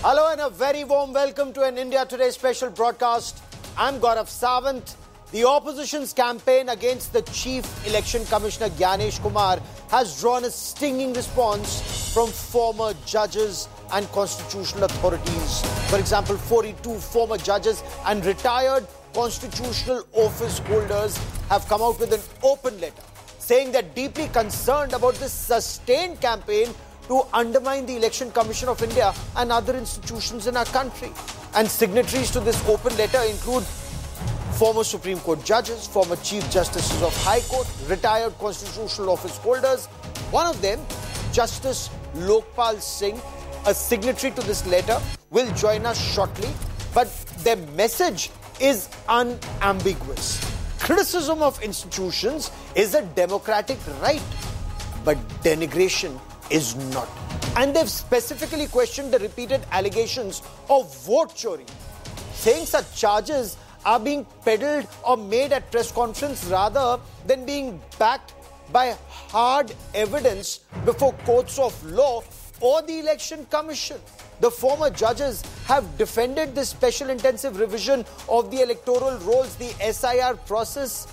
Hello and a very warm welcome to an India Today special broadcast. I'm Gaurav Sawant. The opposition's campaign against the Chief Election Commissioner Gyanesh Kumar has drawn a stinging response from former judges and constitutional authorities. For example, 42 former judges and retired constitutional office holders have come out with an open letter saying they're deeply concerned about this sustained campaign to undermine the Election Commission of India and other institutions in our country. And signatories to this open letter include former Supreme Court judges, former Chief Justices of High Court, retired constitutional office holders. One of them, Justice Lokpal Singh, a signatory to this letter, will join us shortly. But their message is unambiguous. Criticism of institutions is a democratic right, but denigration is not. And they've specifically questioned the repeated allegations of vote chori, saying such charges are being peddled or made at press conference rather than being backed by hard evidence before courts of law or the Election Commission. The former judges have defended this special intensive revision of the electoral rolls, the SIR process,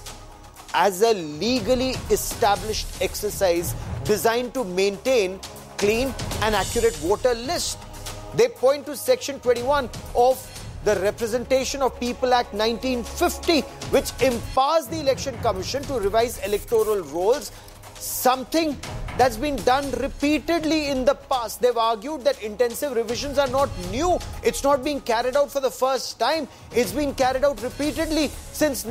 as a legally established exercise designed to maintain clean and accurate voter list. They point to Section 21 of the Representation of People Act 1950, which empowers the Election Commission to revise electoral rolls, something that's been done repeatedly in the past. They've argued that intensive revisions are not new. It's not being carried out for the first time. It's been carried out repeatedly since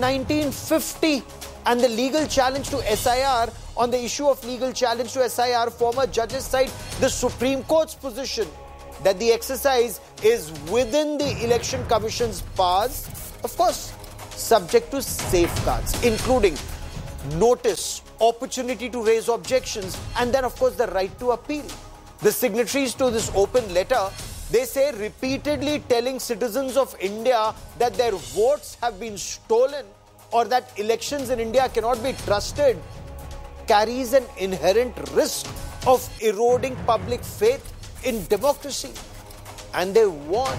1950. And the legal challenge to SIR, on the issue of legal challenge to SIR, former judges cite the Supreme Court's position that the exercise is within the Election Commission's powers, of course, subject to safeguards, including notice, opportunity to raise objections, and then, of course, the right to appeal. The signatories to this open letter, they say repeatedly telling citizens of India that their votes have been stolen or that elections in India cannot be trusted, carries an inherent risk of eroding public faith in democracy. And they warn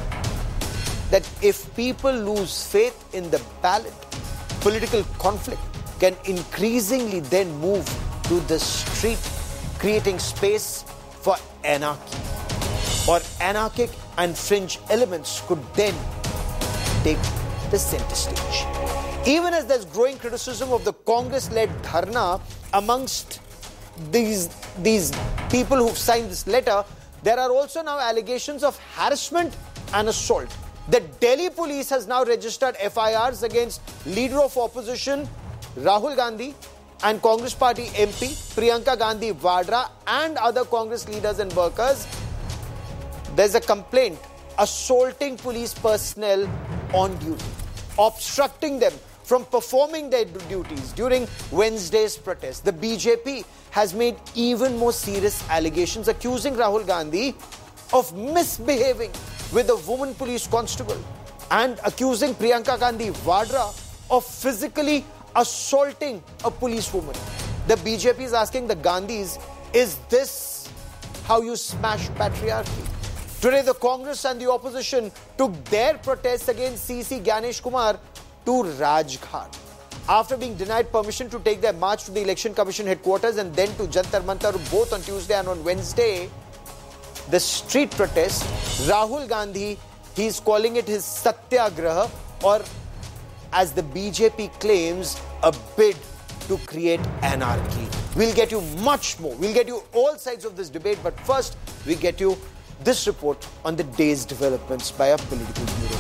that if people lose faith in the ballot, political conflict can increasingly then move to the street, creating space for anarchy. Or anarchic and fringe elements could then take the center stage. Even as there's growing criticism of the Congress-led dharna amongst these people who've signed this letter, there are also now allegations of harassment and assault. The Delhi police has now registered FIRs against leader of opposition Rahul Gandhi and Congress Party MP Priyanka Gandhi Vadra and other Congress leaders and workers. There's a complaint assaulting police personnel on duty, obstructing them from performing their duties during Wednesday's protest. The BJP has made even more serious allegations accusing Rahul Gandhi of misbehaving with a woman police constable and accusing Priyanka Gandhi Vadra of physically assaulting a policewoman. The BJP is asking the Gandhis, is this how you smash patriarchy? Today, the Congress and the opposition took their protests against CC Gyanesh Kumar to Rajghat. After being denied permission to take their march to the Election Commission headquarters and then to Jantar Mantar both on Tuesday and on Wednesday, the street protest, Rahul Gandhi, he's calling it his Satyagraha, or as the BJP claims, a bid to create anarchy. We'll get you much more. We'll get you all sides of this debate, but first we get you this report on the day's developments by our political bureau.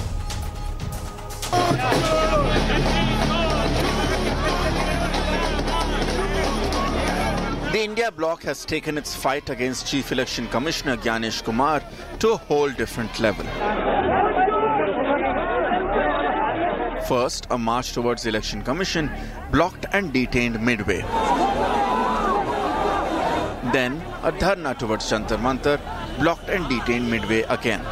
The India bloc has taken its fight against Chief Election Commissioner Gyanesh Kumar to a whole different level. First, a march towards the Election Commission blocked and detained midway. Then, a dharna towards Jantar Mantar blocked and detained midway again.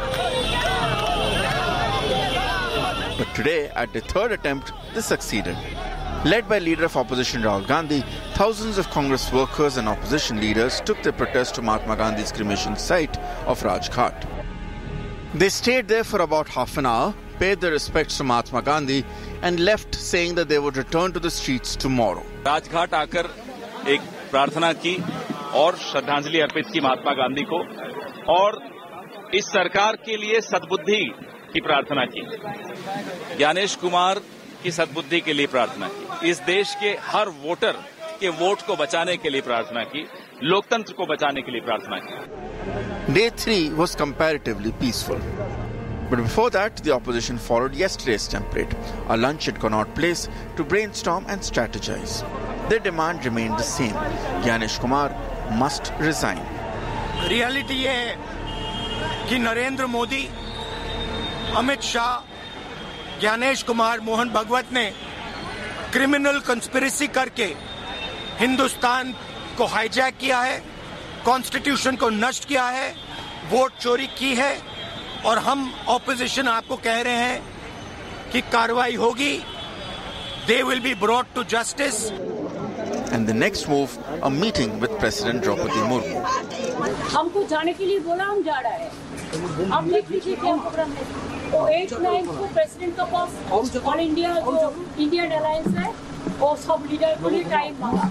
But today, at the third attempt, this succeeded. Led by leader of opposition Rahul Gandhi, thousands of Congress workers and opposition leaders took their protest to Mahatma Gandhi's cremation site of Rajghat. They stayed there for about half an hour, paid their respects to Mahatma Gandhi and left saying that they would return to the streets tomorrow. Rajghat आकर एक प्रार्थना की और श्रद्धांजलि अर्पित की महात्मा गांधी को और इस सरकार के लिए सद्बुद्धि की प्रार्थना की। ज्ञानेश कुमार की सद्बुद्धि के लिए प्रार्थना की। इस देश के हर वोटर के वोट को बचाने के लिए प्रार्थना की। लोकतंत्र को बचाने के लिए प्रार्थना की। Day 3 was comparatively peaceful. But before that, the opposition followed yesterday's template, a lunch at Connaught Place to brainstorm and strategize. Their demand remained the same. Gyanesh Kumar must resign. Reality ये है कि नरेंद्र मोदी, अमित शाह, ज्ञानेश कुमार, मोहन भगवत ने criminal conspiracy करके हिंदुस्तान को hijack किया है, constitution को नष्ट किया है, वोट चोरी की है और हम ऑपोजिशन आपको कह रहे हैं कि कार्रवाई होगी. They will be brought to justice. And the next move, a meeting with President Draupadi Murmu. हमको जाने के लिए बोला, हम जा रहे हैं. अब देख लीजिए क्या प्रोग्राम है. तो 8-9 को प्रेसिडेंट का पास ऑल इंडिया जो इंडियन अलायंस है वो सब लीडर को लिए टाइम मांगा.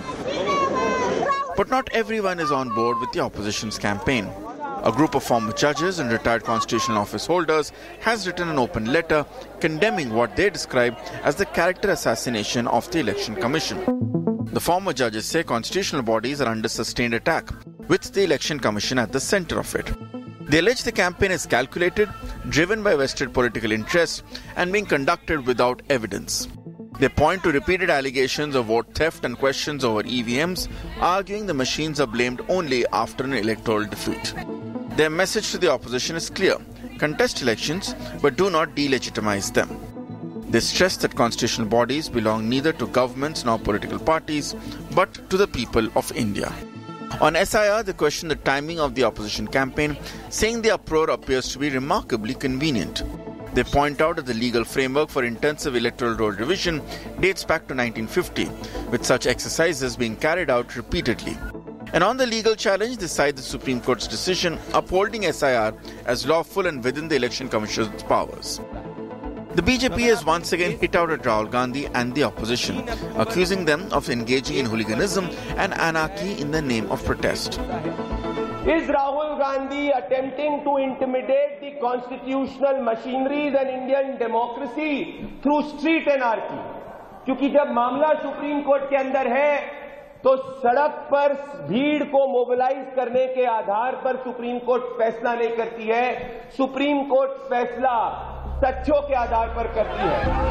But not everyone is on board with the opposition's campaign. A group of former judges and retired constitutional office holders has written an open letter condemning what they describe as the character assassination of the Election Commission. The former judges say constitutional bodies are under sustained attack, with the Election Commission at the center of it. They allege the campaign is calculated, driven by vested political interests, and being conducted without evidence. They point to repeated allegations of vote theft and questions over EVMs, arguing the machines are blamed only after an electoral defeat. Their message to the opposition is clear: contest elections, but do not delegitimize them. They stress that constitutional bodies belong neither to governments nor political parties, but to the people of India. On SIR, they question the timing of the opposition campaign, saying the uproar appears to be remarkably convenient. They point out that the legal framework for intensive electoral roll revision dates back to 1950, with such exercises being carried out repeatedly. And on the legal challenge, they cite the Supreme Court's decision upholding SIR as lawful and within the Election Commission's powers. The BJP has once again hit out at Rahul Gandhi and the opposition, accusing them of engaging in hooliganism and anarchy in the name of protest. Is Rahul Gandhi attempting to intimidate the constitutional machineries and Indian democracy through street anarchy? क्योंकि जब मामला supreme court के अंदर है तो सड़क पर भीड़ को मोबिलाइज करने के आधार पर सुप्रीम कोर्ट फैसला नहीं करती है. सुप्रीम कोर्ट फैसला तथ्यों के आधार पर करती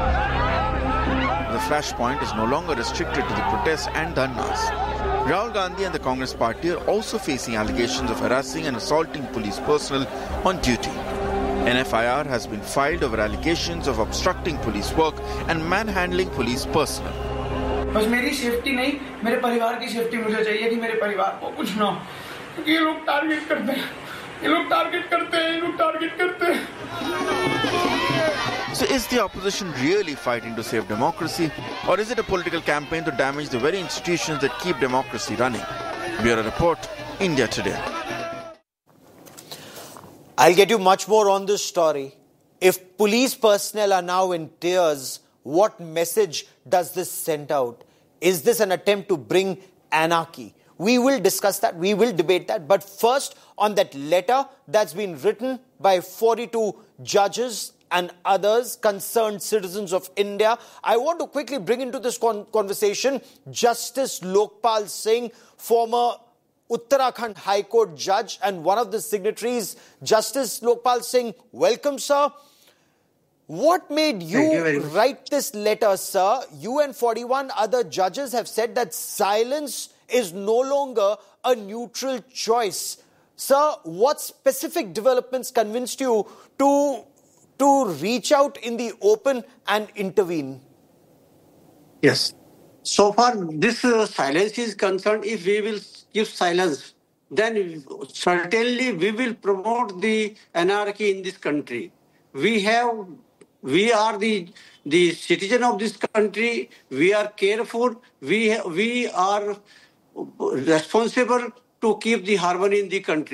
है. The flashpoint is no longer restricted to the protests and dharnas. Rahul Gandhi and the Congress party are also facing allegations of harassing and assaulting police personnel on duty. An FIR has been filed over allegations of obstructing police work and manhandling police personnel. बस मेरी safety नहीं, मेरे परिवार की safety मुझे चाहिए कि मेरे परिवार को कुछ ना हो. क्योंकि ये लोग टारगेट करते हैं, ये लोग टारगेट करते हैं, ये लोग टारगेट करते हैं. So is the opposition really fighting to save democracy, or is it a political campaign to damage the very institutions that keep democracy running? Bureau Report, India Today. I'll get you much more on this story. If police personnel are now in tears, what message does this send out? Is this an attempt to bring anarchy? We will discuss that. We will debate that. But first, on that letter that's been written by 42 judges and others, concerned citizens of India, I want to quickly bring into this conversation Justice Lokpal Singh, former Uttarakhand High Court judge and one of the signatories. Justice Lokpal Singh, welcome, sir. What made you write this letter, sir? You and 41 other judges have said that silence is no longer a neutral choice. Sir, what specific developments convinced you to reach out in the open and intervene? Yes. So far, this silence is concerned. If we will keep silence, then certainly we will promote the anarchy in this country. We are the citizen of this country. We are careful. We are responsible to keep the harmony in the country.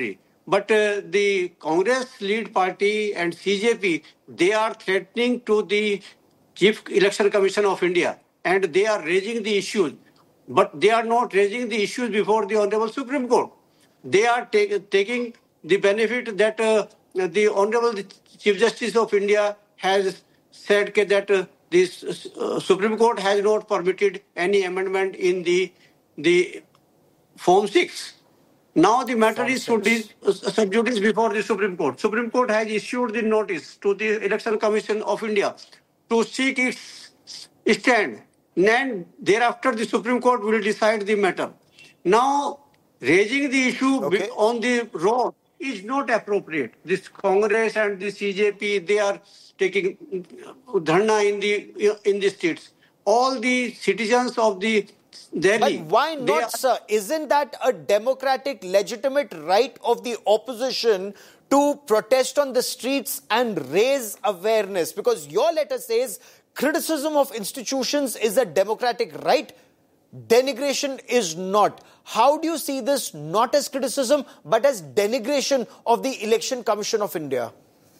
but the Congress lead party and CJP, they are threatening to the Chief Election Commission of India, and they are raising the issues. But they are not raising the issues before the Honorable Supreme Court. They are taking the benefit that the Honorable Chief Justice of India has said that this Supreme Court has not permitted any amendment in the Form 6. Now the matter is sub judice before the Supreme Court. Supreme Court has issued the notice to the Election Commission of India to seek its stand. And thereafter the Supreme Court will decide the matter. Now, raising the issue on the road is not appropriate. This Congress and the CJP, they are taking dharna in the states. All the citizens of the Delhi. But why not, sir? Isn't that a democratic, legitimate right of the opposition to protest on the streets and raise awareness? Because your letter says criticism of institutions is a democratic right. Denigration is not. How do you see this not as criticism but as denigration of the Election Commission of India?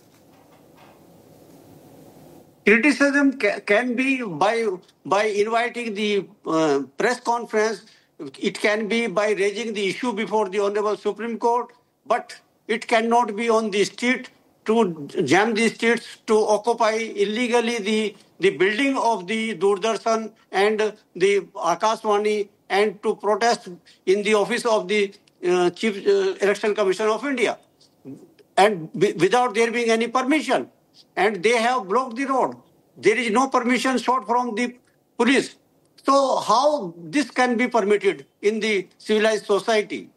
Criticism can be by inviting the press conference. It can be by raising the issue before the Honorable Supreme Court, but it cannot be on the street to jam the streets, to occupy illegally the building of the Doordarshan and the Akashvani, and to protest in the office of the Chief Election Commission of India, and without there being any permission. And they have blocked the road. There is no permission sought from the police. So how this can be permitted in the civilized society?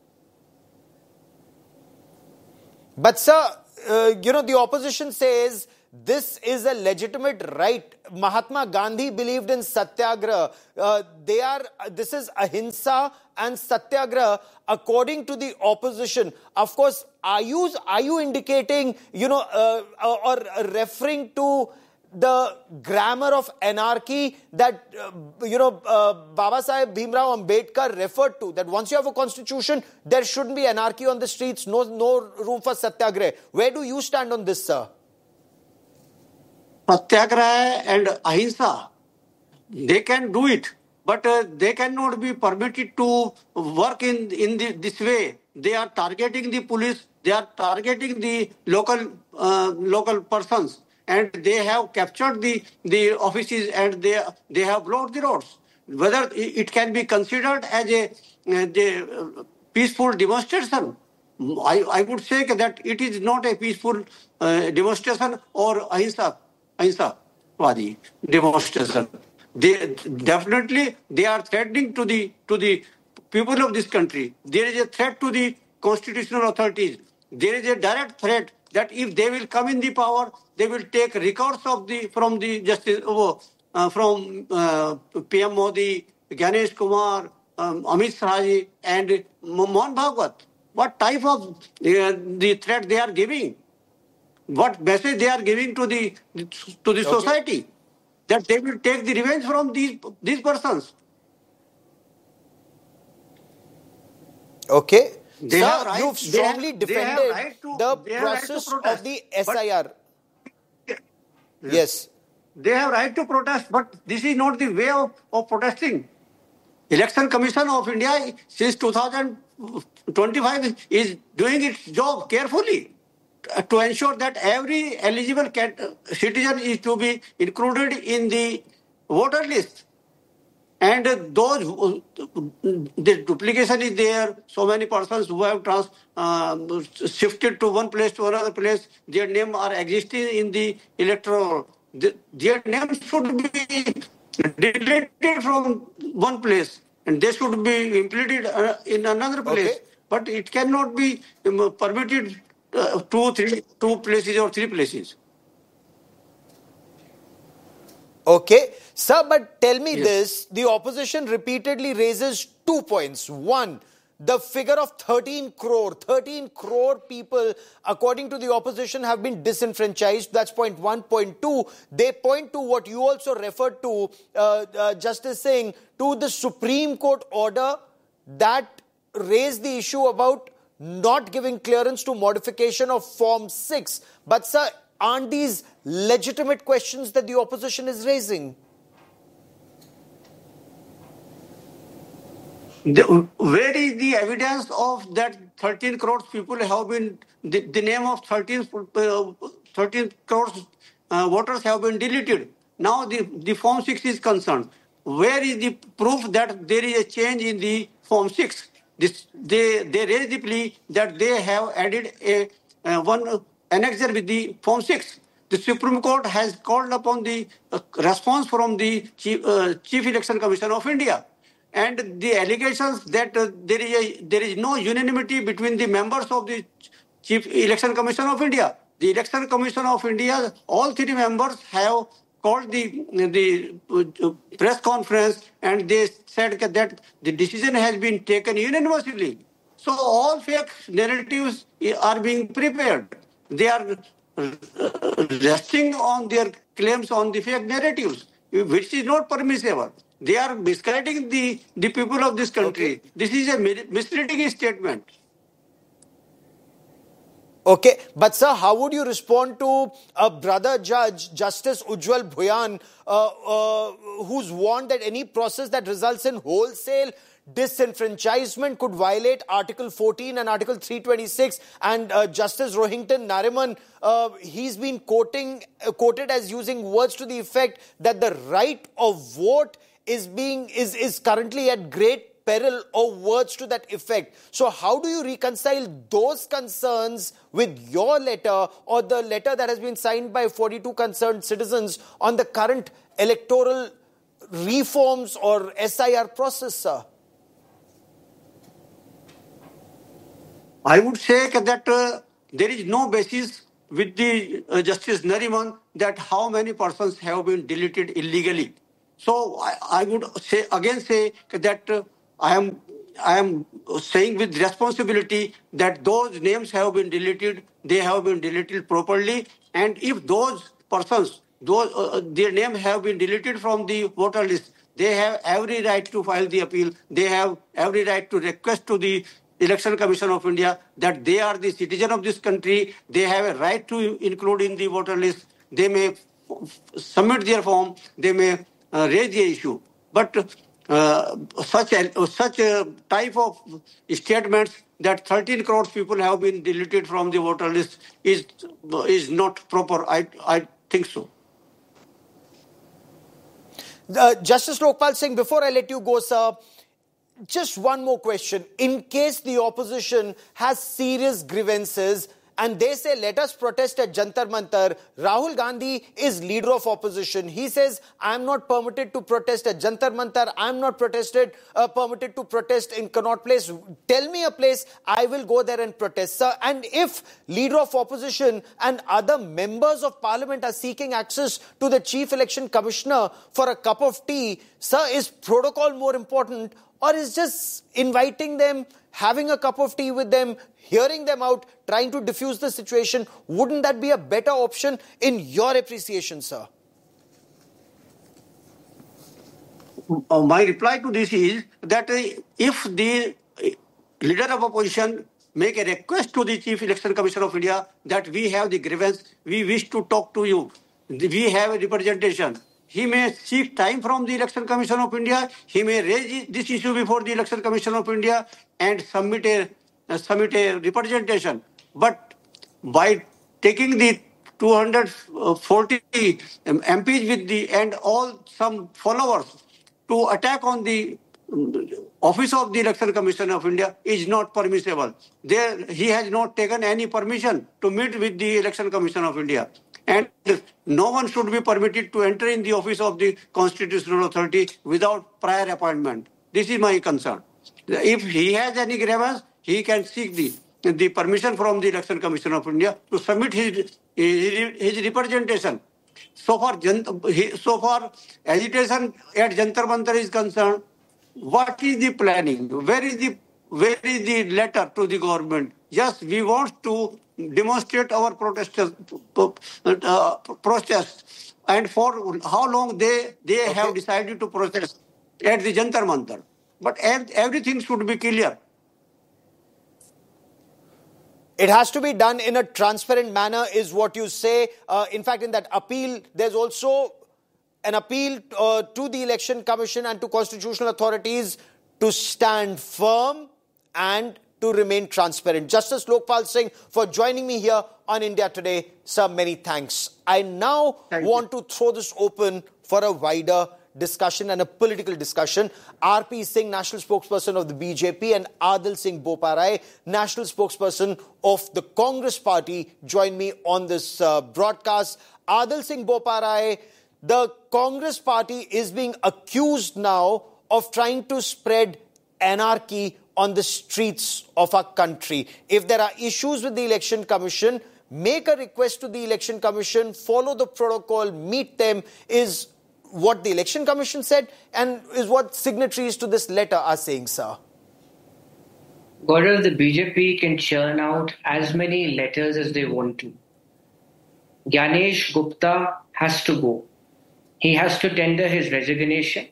But sir, the opposition says this is a legitimate right. Mahatma Gandhi believed in satyagraha. This is ahimsa and satyagraha according to the opposition. Of course, are you indicating, or referring to the grammar of anarchy that, Baba Saheb Bhimrao Ambedkar referred to, that once you have a constitution, there shouldn't be anarchy on the streets, no room for satyagraha. Where do you stand on this, sir? Satyagraha and ahimsa, they can do it, but they cannot be permitted to work in this way. They are targeting the police, they are targeting the local persons, and they have captured the offices, and they have blocked the roads. Whether it can be considered as a peaceful demonstration, I would say that it is not a peaceful demonstration or ahimsa-vadi demonstration. They are threatening to the people of this country. There is a threat to the constitutional authorities. There is a direct threat that if they will come in the power, they will take records from the justice from PM Modi, Ganesh Kumar, Amit Shah and Mohan Bhagwat. What type of the threat they are giving? What message they are giving to the society? That they will take the revenge from these persons. Okay. Sir, you've strongly defended the process of the SIR. Yes. They have right to protest, but this is not the way of protesting. Election Commission of India since 2025 is doing its job carefully to ensure that every eligible citizen is to be included in the voter list. And the duplication is there. So many persons who have shifted to one place to another place, their names are existing in the electoral. Their names should be deleted from one place, and they should be implemented in another place. Okay. But it cannot be permitted two places or three places. Okay. Sir, but tell me this, the opposition repeatedly raises 2 points. One, the figure of 13 crore people, according to the opposition, have been disenfranchised. That's point one. Point two, they point to what you also referred to, Justice Singh, to the Supreme Court order that raised the issue about not giving clearance to modification of Form 6. But, sir, aren't these legitimate questions that the opposition is raising? Where is the evidence of that 13 crores people have been, the name of 13 crores voters have been deleted? Now the Form 6 is concerned. Where is the proof that there is a change in the Form 6? They raised the plea that they have added one annexure with the Form 6. The Supreme Court has called upon the response from the Chief Election Commission of India. And the allegations that there is no unanimity between the members of the Chief Election Commission of India. The Election Commission of India, all three members have called the press conference, and they said that the decision has been taken unanimously. So all fake narratives are being prepared. They are resting on their claims on the fake narratives, which is not permissible. They are misguiding the people of this country. Okay. This is a misleading statement. Okay, but sir, how would you respond to a brother judge, Justice Ujjwal Bhuyan, who's warned that any process that results in wholesale disenfranchisement could violate Article 14 and Article 326, and Justice Rohington Nariman, he's been quoted as using words to the effect that the right of vote is currently at great peril, or words to that effect. So how do you reconcile those concerns with your letter, or the letter that has been signed by 42 concerned citizens on the current electoral reforms or SIR process, sir? I would say that there is no basis with the Justice Nariman that how many persons have been deleted illegally. So I would say that I am saying with responsibility that those names have been deleted. They have been deleted properly, and if those persons, their name have been deleted from the voter list, they have every right to file the appeal. They have every right to request to the Election Commission of India that they are the citizen of this country. They have a right to include in the voter list. They may submit their form. They may raise the issue. But such a type of statements that 13 crores people have been deleted from the voter list is not proper. I think so. Justice Lokpal Singh, before I let you go, sir, just one more question. In case the opposition has serious grievances and they say, let us protest at Jantar Mantar, Rahul Gandhi is leader of opposition. He says, I am not permitted to protest at Jantar Mantar. I am not permitted to protest in Connaught Place. Tell me a place, I will go there and protest, sir. And if leader of opposition and other members of parliament are seeking access to the Chief Election Commissioner for a cup of tea, sir, is protocol more important, or is just inviting them, having a cup of tea with them, hearing them out, trying to diffuse the situation? Wouldn't that be a better option in your appreciation, sir? My reply to this is that if the leader of opposition make a request to the Chief Election Commission of India that we have the grievance, we wish to talk to you, we have a representation, he may seek time from the Election Commission of India. He may raise this issue before the Election Commission of India and submit a representation. But by taking the 240 MPs with the and all some followers to attack on the office of the Election Commission of India is not permissible. He has not taken any permission to meet with the Election Commission of India. And no one should be permitted to enter in the office of the Constitutional Authority without prior appointment. This is my concern. If he has any grievance, he can seek the permission from the Election Commission of India to submit his representation. So far agitation at Jantar Mantar is concerned, what is the planning? Where is the letter to the government? Yes, we want to demonstrate our protest, and for how long they have decided to protest at the Jantar Mantar. But everything should be clear. It has to be done in a transparent manner, is what you say. In fact, in that appeal, there's also an appeal to the Election Commission and to constitutional authorities to stand firm and to remain transparent. Justice Lokpal Singh, for joining me here on India Today. Sir, many thanks. I now want to throw this open for a wider discussion and a political discussion. R.P. Singh, national spokesperson of the BJP, and Adil Singh Boparai, national spokesperson of the Congress party, join me on this broadcast. Adil Singh Boparai, the Congress party is being accused now of trying to spread anarchy on the streets of our country. If there are issues with the Election Commission, make a request to the Election Commission, follow the protocol, meet them, is what the Election Commission said and is what signatories to this letter are saying, sir. Gaurav, the BJP can churn out as many letters as they want to. Gyanesh Gupta has to go. He has to tender his resignation.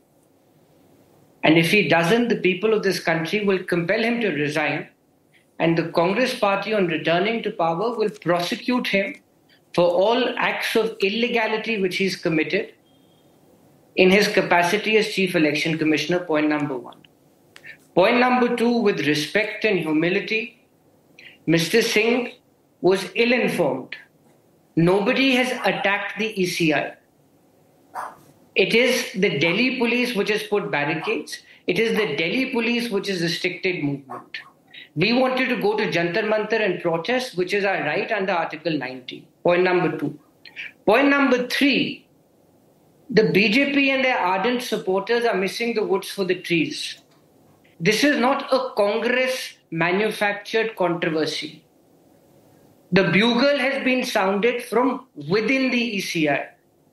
And if he doesn't, the people of this country will compel him to resign. And the Congress party, on returning to power, will prosecute him for all acts of illegality which he's committed in his capacity as Chief Election Commissioner, point number one. Point number two, with respect and humility, Mr. Singh was ill-informed. Nobody has attacked the ECI. It is the Delhi police which has put barricades. It is the Delhi police which has restricted movement. We wanted to go to Jantar Mantar and protest, which is our right under Article 90. Point number two. Point number three, the BJP and their ardent supporters are missing the woods for the trees. This is not a Congress-manufactured controversy. The bugle has been sounded from within the ECI.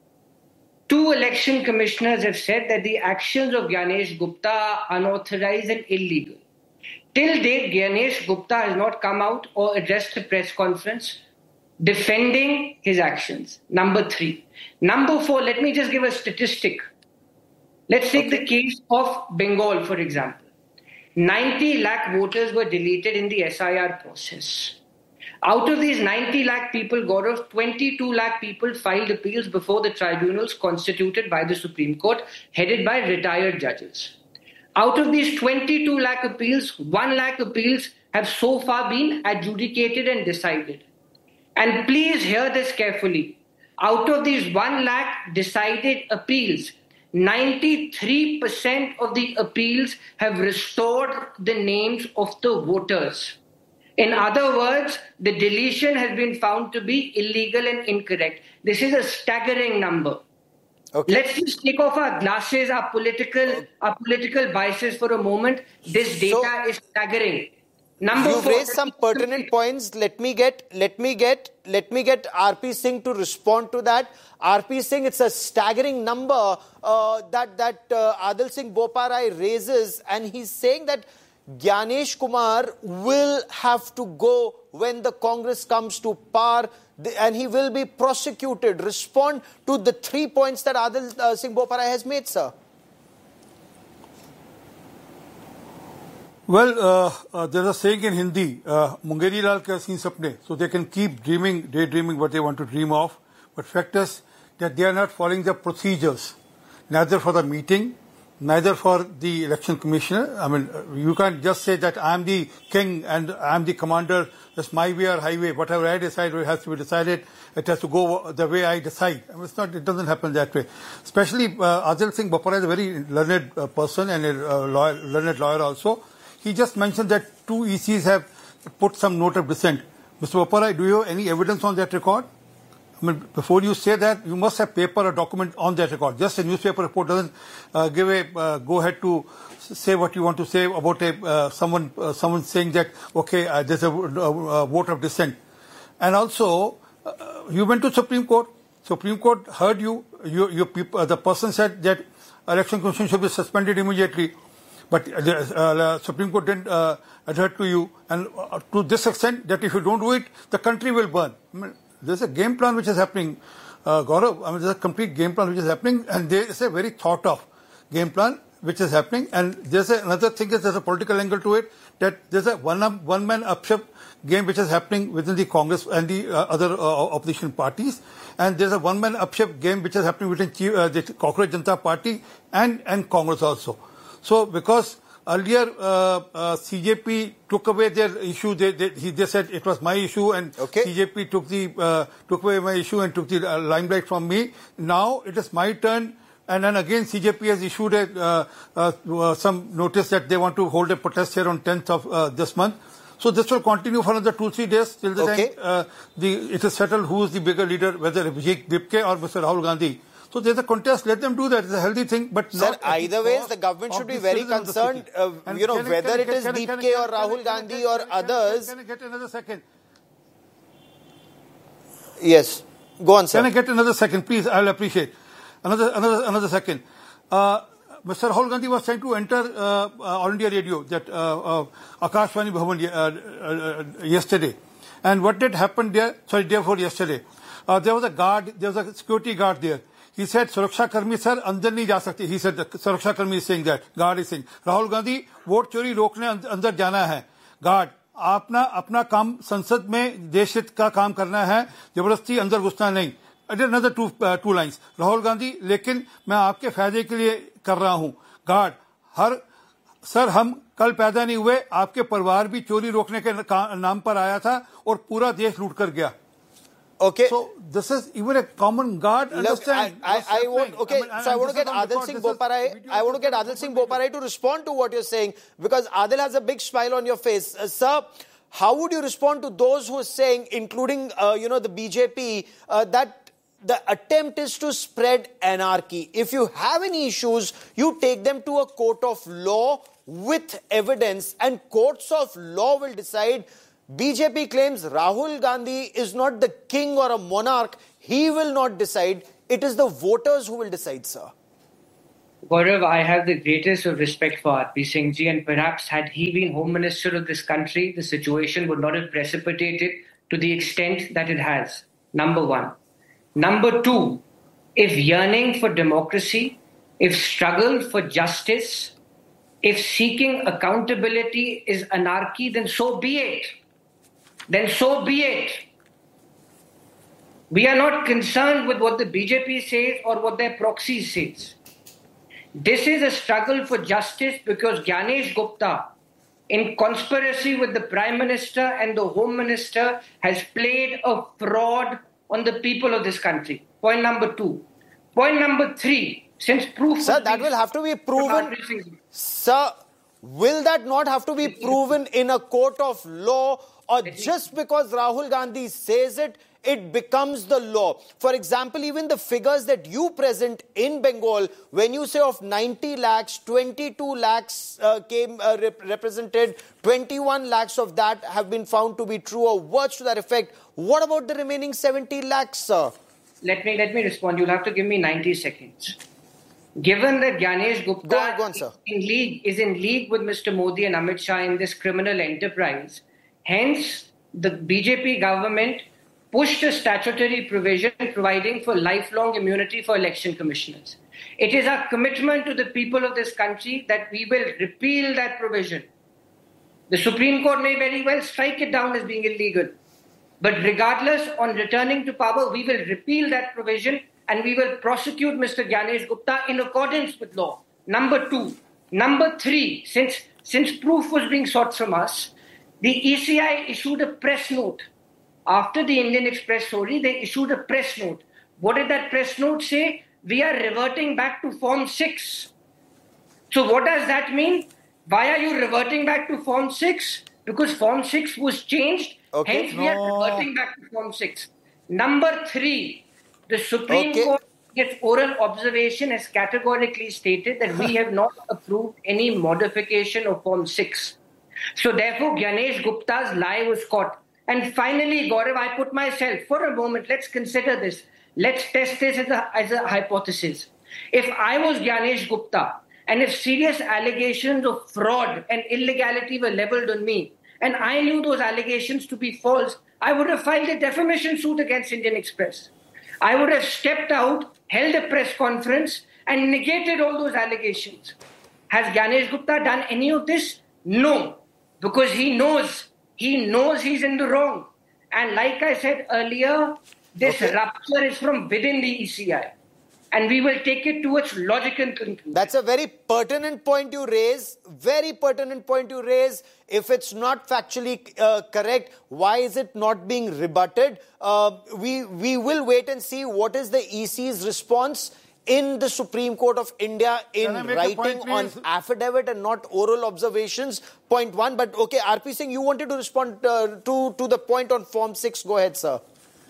Two election commissioners have said that the actions of Gyanesh Gupta are unauthorized and illegal. Till date, Gyanesh Gupta has not come out or addressed a press conference defending his actions. Number three. Number four, let me just give a statistic. Let's take the case of Bengal, for example. 90 lakh voters were deleted in the SIR process. Out of these 90 lakh people, Gaurav, 22 lakh people filed appeals before the tribunals constituted by the Supreme Court, headed by retired judges. Out of these 22 lakh appeals, 1 lakh appeals have so far been adjudicated and decided. And please hear this carefully. Out of these 1 lakh decided appeals, 93% of the appeals have restored the names of the voters. In other words, the deletion has been found to be illegal and incorrect. This is a staggering number. Okay. Let's just take off our glasses, our political biases for a moment. This data is staggering. You've raised some pertinent points. Let me get R.P. Singh to respond to that. R.P. Singh, it's a staggering number that Adil Singh Boparai raises, and he's saying that Gyanesh Kumar will have to go when the Congress comes to power, and he will be prosecuted. Respond to the 3 points that Adil Singh Boparai has made, sir. Well, there's a saying in Hindi, Mungeri Lal ke aseen sapne, so they can keep daydreaming what they want to dream of. But fact is that they are not following the procedures, neither for the meeting, neither for the election commissioner. I mean, you can't just say that I'm the king and I'm the commander, it's my way or highway. Whatever I decide has to be decided. It has to go the way I decide. I mean, it doesn't happen that way. Especially Adil Singh Boparai is a very learned person and a learned lawyer also. He just mentioned that 2 ECs have put some note of dissent. Mr. Boparai, do you have any evidence on that record? I mean, before you say that, you must have paper or document on that record. Just a newspaper report doesn't give a go-ahead to say what you want to say about someone saying that, okay, there's a vote of dissent. And also, you went to Supreme Court. Supreme Court heard you. The person said that election commission should be suspended immediately. But the Supreme Court didn't adhere to you. And to this extent, that if you don't do it, the country will burn. I mean, there's a game plan which is happening, Gaurav. I mean, there's a complete game plan which is happening, and there is a very thought of game plan which is happening. And there's another thing is there's a political angle to it, that there's a one-man upship game which is happening within the Congress and the other opposition parties. And there's a one-man upship game which is happening between the Cockroach Janata Party and Congress also. So because earlier CJP took away their issue, they said it was my issue, and CJP took away my issue and took the limelight from me. Now it is my turn. And then again, CJP has issued some notice that they want to hold a protest here on 10th of this month. So this will continue for another 2-3 days till the time it is settled who is the bigger leader, whether Vijay Dipke or Mr. Rahul Gandhi. So there's a contest. Let them do that. It's a healthy thing. But sir, either ways, the government should be very concerned. Whether it is Dipke or Rahul Gandhi or others. Can I get another second? Yes, go on, sir. Can I get another second, please? I'll appreciate. Another second. Mr. Rahul Gandhi was trying to enter All India Radio, that Akashvani Bhavan yesterday. And what did happen there? Sorry, day before yesterday. There was a guard, there was a security guard there. He said, Suraksha Karmi sir, andar nahi ja sakte. He said, Suraksha Karmi is saying that. Guard is saying, Rahul Gandhi, vote chori rokne andar jana hai. Guard, अपना काम संसद में देश हित का काम करना है, जबरदस्ती अंदर घुसना नहीं. Another two lines. Rahul Gandhi, लेकिन मैं आपके फायदे के लिए कर रहा हूँ. गार्ड, सर हम कल पैदा नहीं हुए, आपके परिवार भी चोरी रोकने के नाम पर आया था और पूरा देश लूट कर गया. Okay. So this is even a common guard. Understand? I want. Okay. So I want to get Adil Singh Boparai. I want to get Adil Singh Boparai to respond to what you're saying, because Adil has a big smile on your face, sir. How would you respond to those who are saying, including the BJP, that the attempt is to spread anarchy? If you have any issues, you take them to a court of law with evidence, and courts of law will decide. BJP claims Rahul Gandhi is not the king or a monarch. He will not decide. It is the voters who will decide, sir. Gaurav, I have the greatest of respect for R.P. Singh ji, and perhaps had he been Home Minister of this country, the situation would not have precipitated to the extent that it has. Number one. Number two, if yearning for democracy, if struggle for justice, if seeking accountability is anarchy, then so be it. Then so be it. We are not concerned with what the BJP says or what their proxy says. This is a struggle for justice because Gyanesh Gupta, in conspiracy with the Prime Minister and the Home Minister, has played a fraud on the people of this country. Point number two. Point number three, since proof... Sir, that will have to be proven... Sir, will that not have to be proven in a court of law, or just because Rahul Gandhi says it, it becomes the law? For example, even the figures that you present in Bengal, when you say of 90 lakhs, 22 lakhs came represented, 21 lakhs of that have been found to be true, or words to that effect. What about the remaining 70 lakhs, sir? Let me respond. You'll have to give me 90 seconds. Given that Gyanesh Gupta is in league with Mr. Modi and Amit Shah in this criminal enterprise, hence the BJP government pushed a statutory provision providing for lifelong immunity for election commissioners. It is our commitment to the people of this country that we will repeal that provision. The Supreme Court may very well strike it down as being illegal. But regardless, on returning to power, we will repeal that provision and we will prosecute Mr. Gyanesh Gupta in accordance with law. Number two. Number three, since proof was being sought from us, the ECI issued a press note. After the Indian Express story, they issued a press note. What did that press note say? We are reverting back to Form 6. So what does that mean? Why are you reverting back to Form 6? Because Form 6 was changed. Hence, we are reverting back to Form 6. Number three, the Supreme Court, in its oral observation, has categorically stated that we have not approved any modification of Form 6. So therefore, Gyanesh Gupta's lie was caught. And finally, Gaurav, I put myself, for a moment, let's consider this. Let's test this as a hypothesis. If I was Gyanesh Gupta, and if serious allegations of fraud and illegality were leveled on me, and I knew those allegations to be false, I would have filed a defamation suit against Indian Express. I would have stepped out, held a press conference, and negated all those allegations. Has Gyanesh Gupta done any of this? No, because he knows He knows he's in the wrong. And like I said earlier, this rupture is from within the ECI. And we will take it to its logical conclusion. That's a very pertinent point you raise. Very pertinent point you raise. If it's not factually correct, why is it not being rebutted? We will wait and see what is the EC's response in the Supreme Court of India in writing on affidavit and not oral observations. Point one. But okay, RP Singh, you wanted to respond to the point on Form 6. Go ahead, sir.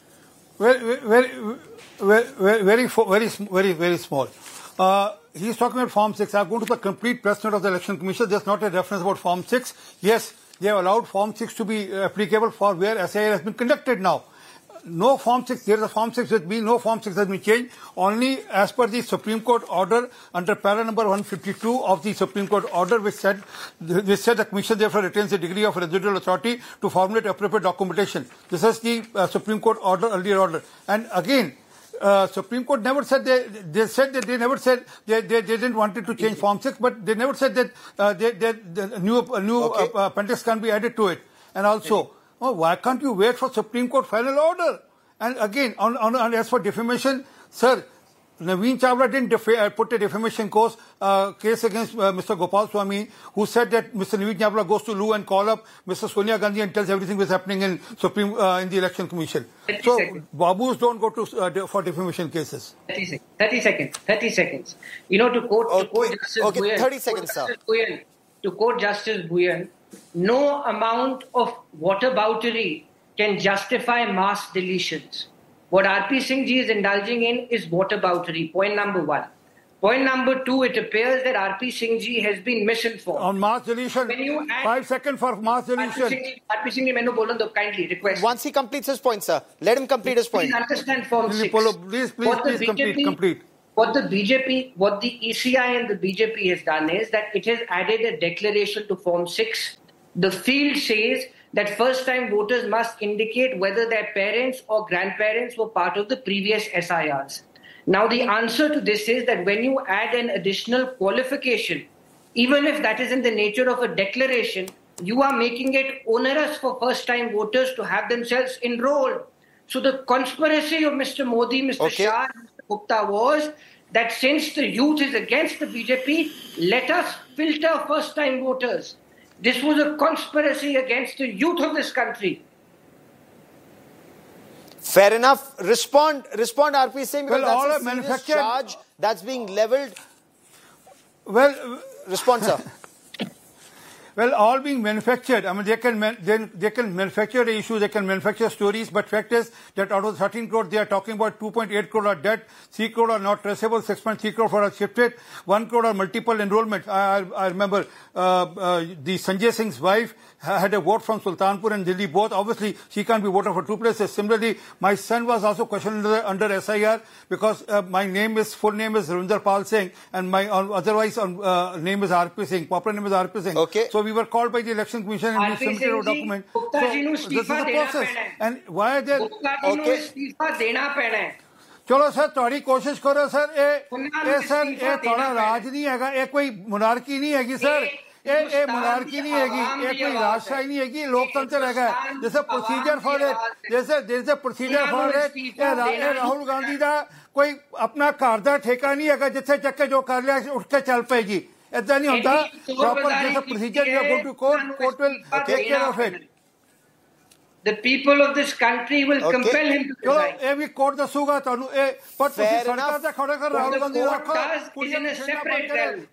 Very small. He's talking about Form 6. I've gone to the complete press note of the Election Commission. There's not a reference about Form 6. Yes, they have allowed Form 6 to be applicable for where SIR has been conducted now. No Form 6, there is a Form 6 with me, no Form 6 has been changed. Only as per the Supreme Court order under para number 152 of the Supreme Court order, which said the Commission therefore retains the degree of residual authority to formulate appropriate documentation. This is the Supreme Court order, earlier order. And again, Supreme Court never said they said that they never said they didn't want it to change Form 6, but they never said that the new appendix can be added to it. And also, why can't you wait for Supreme Court final order? And again, on as for defamation, sir, Naveen Chawla didn't put a defamation case against Mr. Gopal Swami, who said that Mr. Naveen Chawla goes to Loo and call up Mr. Sonia Gandhi and tells everything that's happening in in the Election Commission. So Babus don't go to for defamation cases. 30 seconds. You know, to quote Justice Bhuyan, 30 seconds, sir. To quote Justice Bhuyan, no amount of whataboutery can justify mass deletions. What RP Singh ji is indulging in is whataboutery, point number one. Point number two, it appears that RP Singh ji has been misinformed. On mass deletion, 5 seconds for mass deletion. RP Singh ji, mainu bolan do, kindly request. Once he completes his point, sir, let him complete his point. Please understand Form 6. Please complete. What the ECI and the BJP has done is that it has added a declaration to Form 6. The field says that first-time voters must indicate whether their parents or grandparents were part of the previous SIRs. Now, the answer to this is that when you add an additional qualification, even if that is in the nature of a declaration, you are making it onerous for first-time voters to have themselves enrolled. So the conspiracy of Mr. Modi, Mr. Shah, and Mr. Gupta was that since the youth is against the BJP, let us filter first-time voters. This was a conspiracy against the youth of this country. Fair enough. Respond, RP Singh, because that's a serious charge that's being levelled. Well, respond, sir. Well, all being manufactured. I mean, they can manufacture the issues, they can manufacture stories, but fact is that out of 13 crore, they are talking about 2.8 crore are dead, 3 crore are not traceable, 6.3 crore are shifted, 1 crore are multiple enrollment. I remember the Sanjay Singh's wife had a vote from Sultanpur and Delhi both. Obviously, she can't be voted for 2 places. Similarly, my son was also questioned under SIR because my full name is Ravinder Pal Singh and my otherwise name is RP Singh, proper name is RP Singh. Okay. So we were called by the Election Commission and we submitted a document. So this is the process. And why are there... चलो sir थोड़ी कोशिश करो sir ये थोड़ा राज नहीं है ये कोई मुनारकी नहीं है सर ये मुनारकी नहीं है ये कोई राजशाही नहीं है लोकतंत्र है जैसे प्रोसीजर फॉर जैसे प्रोसीजर फॉर राहुल गांधी का कोई अपना घर का ठेका नहीं है जिथे चक्के जो कर लिया उठ के चल पे जी ऐसा नहीं होता प्रॉपर जैसे procedure you go to court will take care of it The people of this country will compel him to resign. Fair enough. Rahul Gandhi is in a separate realm.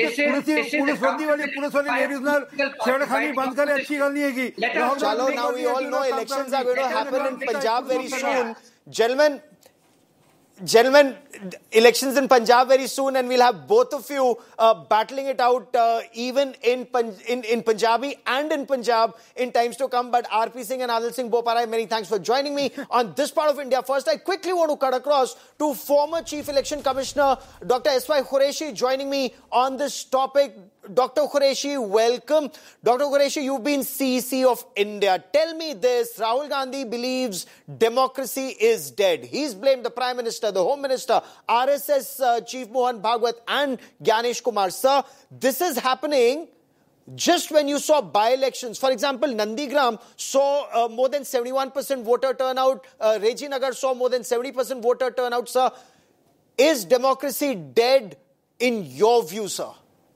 Now we all know elections are going to happen in Punjab very soon. Gentlemen, elections in Punjab very soon, and we'll have both of you battling it out even in Punjabi and in Punjab in times to come. But RP Singh and Adil Singh Boparai, many thanks for joining me on this part of India First. I quickly want to cut across to former Chief Election Commissioner Dr. S.Y. Qureshi joining me on this topic. Dr. Qureshi, welcome. Dr. Qureshi, you've been CEC of India. Tell me this, Rahul Gandhi believes democracy is dead. He's blamed the Prime Minister, the Home Minister, RSS Chief Mohan Bhagwat and Gyanesh Kumar. Sir, this is happening just when you saw by-elections, for example, Nandigram saw more than 71% voter turnout, Rejinagar saw more than 70% voter turnout, sir. Is democracy dead in your view, sir?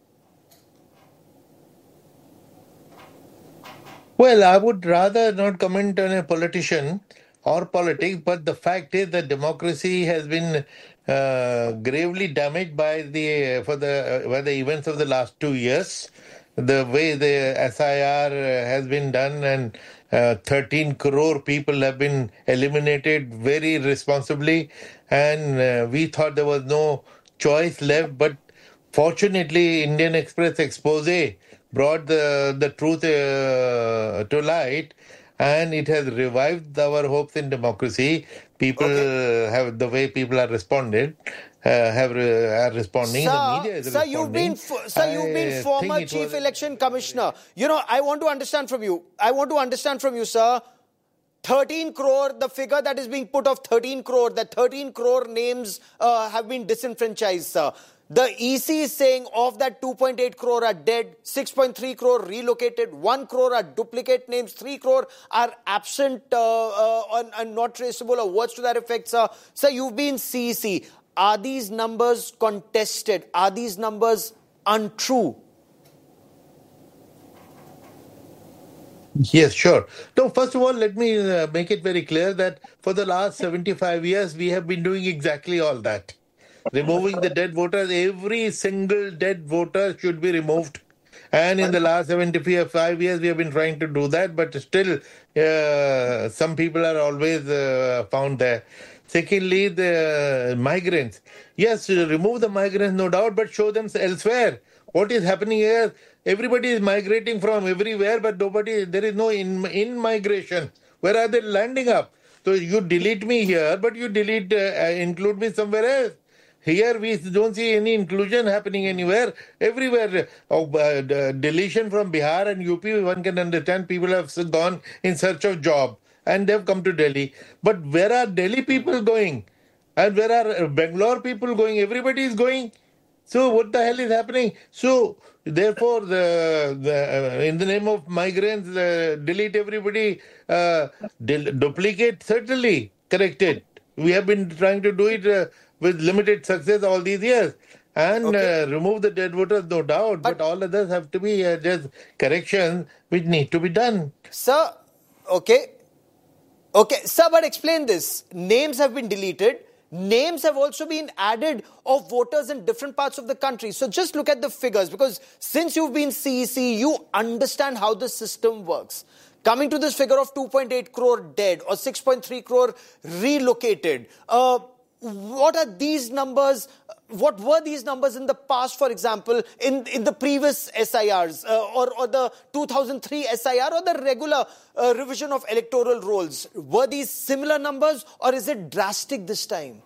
Well, I would rather not comment on a politician or politics, but the fact is that democracy has been gravely damaged by the events of the last 2 years. The way the SIR has been done, and 13 crore people have been eliminated very responsibly, and we thought there was no choice left. But fortunately, Indian Express expose brought the truth to light, and it has revived our hopes in democracy. People have the way people are responded. Are responding. Sir, the media is responding. You've been former chief election commissioner. You know, I want to understand from you, sir. 13 crore, the figure that is being put of 13 crore, that 13 crore names have been disenfranchised, sir. The EC is saying of that 2.8 crore are dead, 6.3 crore relocated, 1 crore are duplicate names, 3 crore are absent and not traceable, or words to that effect, sir. Sir, you've been CEC. Are these numbers contested? Are these numbers untrue? Yes, sure. No, first of all, let me make it very clear that for the last 75 years, we have been doing exactly all that. Removing the dead voters, every single dead voter should be removed. And in the last 75 years, we have been trying to do that, but still, some people are always found there. Secondly, the migrants. Yes, remove the migrants, no doubt, but show them elsewhere. What is happening here? Everybody is migrating from everywhere, but there is no in-migration. Where are they landing up? So you delete me here, but you include me somewhere else. Here we don't see any inclusion happening anywhere. Everywhere, deletion from Bihar and UP, one can understand people have gone in search of job and they've come to Delhi. But where are Delhi people going? And where are Bangalore people going? Everybody is going. So what the hell is happening? So therefore, in the name of migrants, delete everybody, duplicate, certainly corrected. We have been trying to do it with limited success all these years. And remove the dead voters, no doubt. But all others have to be just corrections which need to be done. Sir, okay, sir, but explain this. Names have been deleted. Names have also been added of voters in different parts of the country. So just look at the figures, because since you've been CEC, you understand how the system works. Coming to this figure of 2.8 crore dead or 6.3 crore relocated, what are these numbers? What were these numbers in the past, for example, in the previous SIRs or the 2003 SIR or the regular revision of electoral rolls? Were these similar numbers, or is it drastic this time?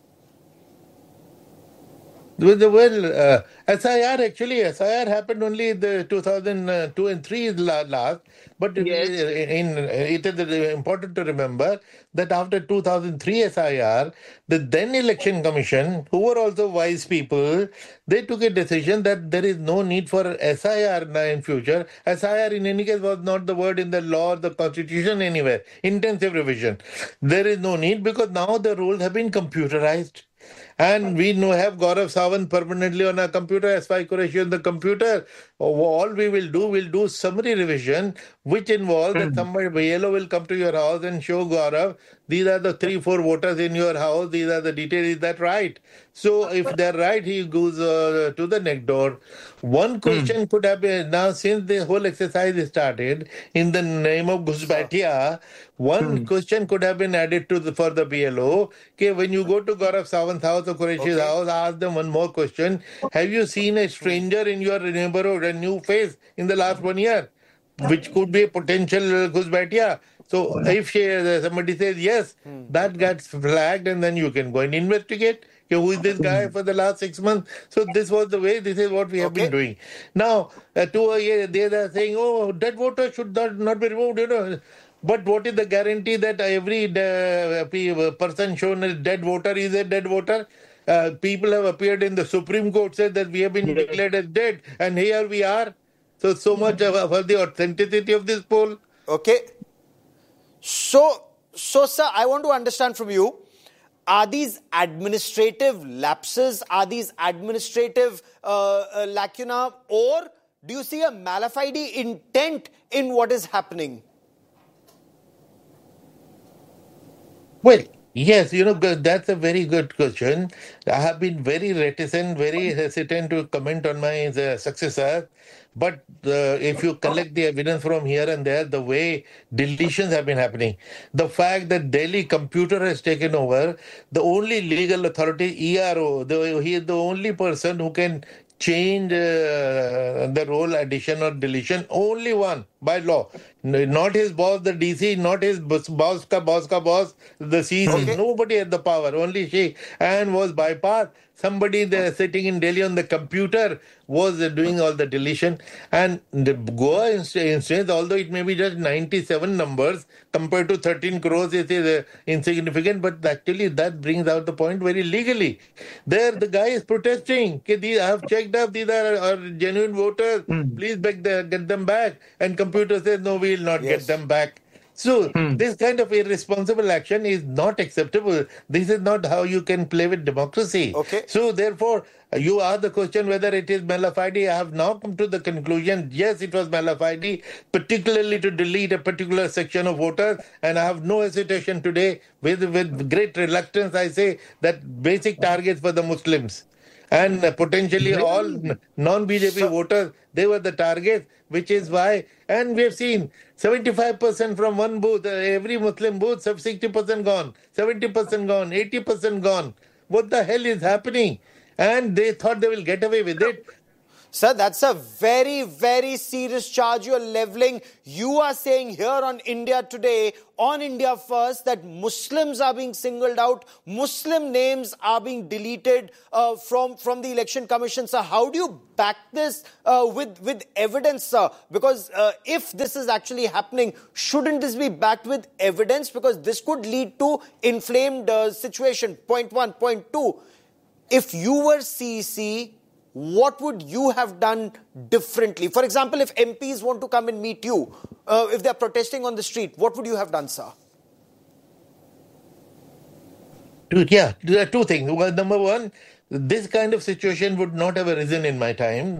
Well, SIR happened only in the 2002 and 3 last. But it is important to remember that after 2003 SIR, the then election commission, who were also wise people, they took a decision that there is no need for SIR in future. SIR in any case was not the word in the law or the constitution anywhere. Intensive revision. There is no need because now the rules have been computerized. And we have Gaurav Sawant permanently on our computer, S5 Qureshi on the computer. All we'll do summary revision, which involves that somebody BLO will come to your house and show Gaurav, these are the 3-4 voters in your house, these are the details, is that right? So if they're right, he goes to the next door. One question could have been, now since the whole exercise started, in the name of Ghusbaitia, one question could have been added for the BLO. Okay, when you go to Gaurav Sawant's house or Qureshi's house, ask them one more question. Have you seen a stranger in your neighborhood, a new face in the last 1 year? Which could be a potential Ghusbaitia. So if somebody says yes, that gets flagged and then you can go and investigate. Okay, who is this guy for the last 6 months? So this was the way, this is what we have been doing. Now, they are saying, oh, dead voter should not be removed, But what is the guarantee that every person shown as dead voter is a dead voter? People have appeared in the Supreme Court, said that we have been declared as dead, and here we are. So much for the authenticity of this poll. Okay. So, sir, I want to understand from you, are these administrative lapses, are these administrative lacuna, or do you see a malafide intent in what is happening? Well, yes, that's a very good question. I have been very reticent, very hesitant to comment on my successor. But if you collect the evidence from here and there, the way deletions have been happening, the fact that Delhi computer has taken over, the only legal authority, ERO, he is the only person who can change the role addition or deletion, only one by law. Not his boss, the DC, not his boss ka boss, the CC. Okay. Nobody had the power, only she. And was bypassed. Somebody there sitting in Delhi on the computer was doing all the deletion. And the Goa instance, although it may be just 97 numbers compared to 13 crores, it is insignificant, but actually that brings out the point very legally. There the guy is protesting. I have checked up, these are genuine voters. Please get them back. And computer says, no, we will not get them back. So this kind of irresponsible action is not acceptable. This is not how you can play with democracy. Okay. So therefore, you ask the question whether it is malafide. I have now come to the conclusion, yes, it was malafide, particularly to delete a particular section of voters. And I have no hesitation today, with great reluctance, I say that basic targets for the Muslims. And potentially all non-BJP voters, they were the targets, which is why, and we have seen 75% from one booth, every Muslim booth, 60% gone, 70% gone, 80% gone. What the hell is happening? And they thought they will get away with it. Sir, that's a very, very serious charge you're leveling. You are saying here on India Today, on India First, that Muslims are being singled out. Muslim names are being deleted from the Election Commission. Sir, how do you back this with evidence, sir? Because if this is actually happening, shouldn't this be backed with evidence? Because this could lead to inflamed situation. Point one. Point two, if you were CEC, what would you have done differently? For example, if MPs want to come and meet you, if they're protesting on the street, what would you have done, sir? Yeah, there are two things. Well, number one, this kind of situation would not have arisen in my time.